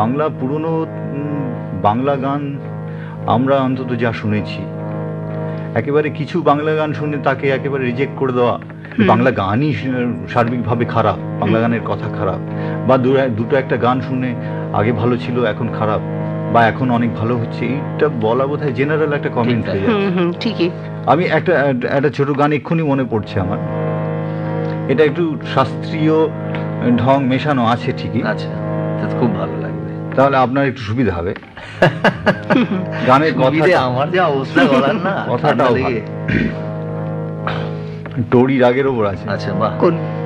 বাংলা পুরনো বাংলা গান আমরা অন্তত যা শুনেছি, একেবারে কিছু বাংলা গান শুনে তাকে একেবারে রিজেক্ট করে দেওয়া, বাংলা গানই সার্বিকভাবে খারাপ, বাংলা গানের কথা খারাপ, বা দুটো একটা গান শুনে আগে ভালো ছিল এখন খারাপ, বা এখন অনেক ভালো হচ্ছে, এইটা বলা বোধহয় জেনারেল একটা কমেন্ট হয়ে যাচ্ছে। ঠিকই। আমি একটা ছোট গান এক্ষুনি মনে পড়ছে আমার, এটা একটু শাস্ত্রীয় ঢং মেশানো আছে ঠিকই, আচ্ছা, খুব ভালো লাগবে। তাহলে আপনার একটু সুবিধা হবে। গানের কবিতে কথা, আমার যে অবস্থা বলার না, কথাটাও ঠান্ডা লেগে। টোরি রাগের ওপর আছে। আচ্ছা, বাহ। কোন